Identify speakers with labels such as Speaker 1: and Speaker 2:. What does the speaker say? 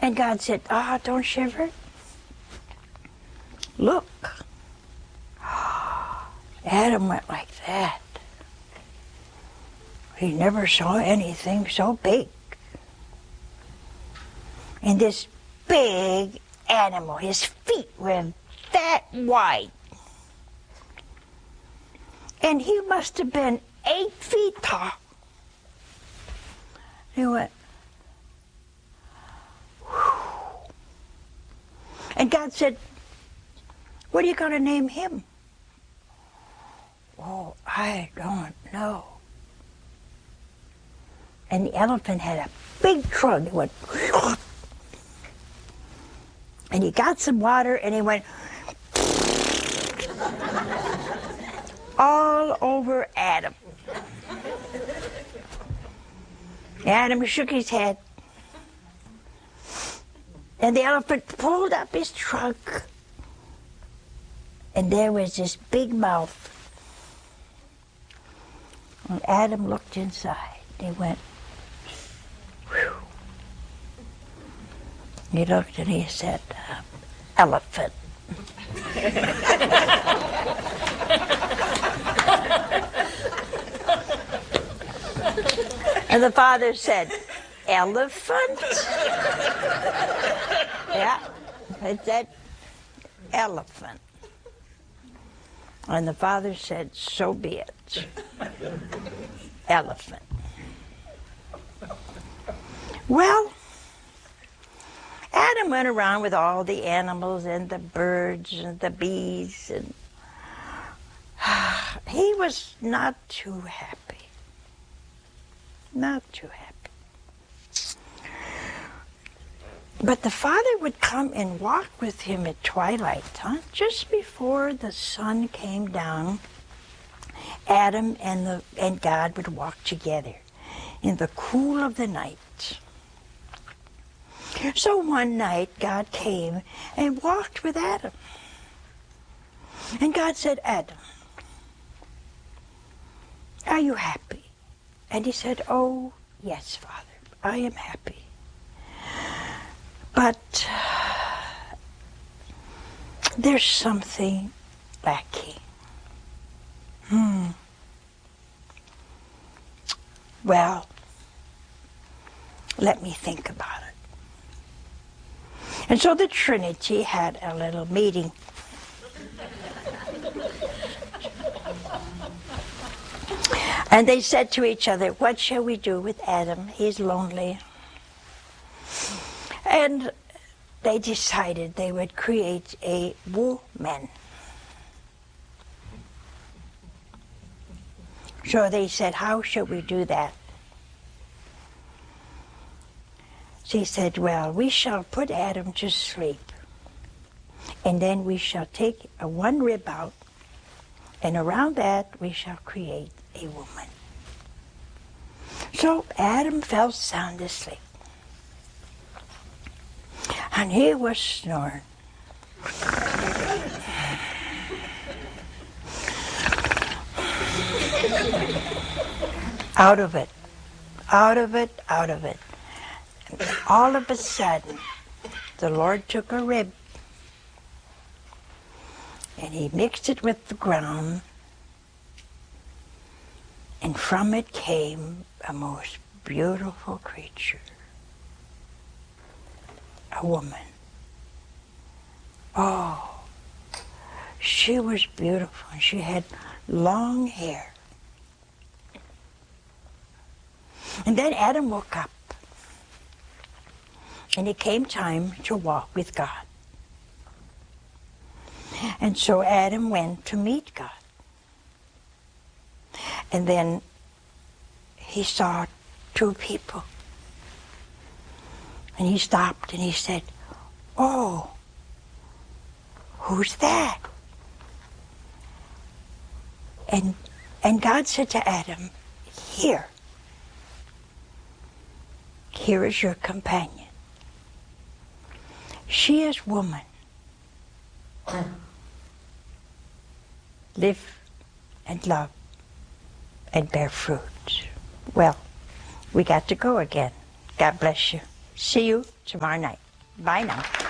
Speaker 1: And God said, don't shiver. Look. Adam went like that. He never saw anything so big. And this big animal, his feet were that wide. And he must have been 8 feet tall. He went, whew. And God said, what are you going to name him? Oh, I don't know. And the elephant had a big trunk. It went, and he got some water and he went all over Adam. Adam shook his head. And the elephant pulled up his trunk. And there was this big mouth. And Adam looked inside. He went, whew. He looked and he said, elephant. And the father said, elephant? Yeah, it said elephant. And the father said, so be it. Elephant. Well, Adam went around with all the animals and the birds and the bees, and he was not too happy. Not too happy. But the father would come and walk with him at twilight time, just before the sun came down. Adam and God would walk together in the cool of the night. So one night God came and walked with Adam. And God said, Adam, are you happy? And he said, oh, yes, Father, I am happy. But there's something lacking. Well, let me think about it. And so the Trinity had a little meeting. And they said to each other, what shall we do with Adam? He's lonely. And they decided they would create a woman. So they said, how shall we do that? She said, well, we shall put Adam to sleep. And then we shall take one rib out, and around that we shall create a woman. So Adam fell sound asleep. And he was snoring. Out of it, out of it, out of it. And all of a sudden, the Lord took a rib and he mixed it with the ground, and from it came a most beautiful creature. A woman. Oh, she was beautiful, and she had long hair. And then Adam woke up, and it came time to walk with God. And so Adam went to meet God. And then he saw two people. And he stopped and he said, oh, who's that? And God said to Adam, here is your companion. She is woman. Live and love and bear fruit. Well, we got to go again. God bless you. See you tomorrow night. Bye now.